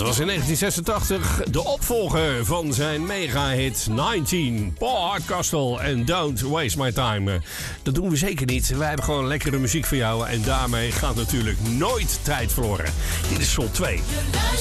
was in 1986 de opvolger van zijn mega-hit 19. Paul Hardcastle en Don't Waste My Time. Dat doen we zeker niet. Wij hebben gewoon lekkere muziek voor jou. En daarmee gaat natuurlijk nooit tijd verloren. Dit is Sol 2.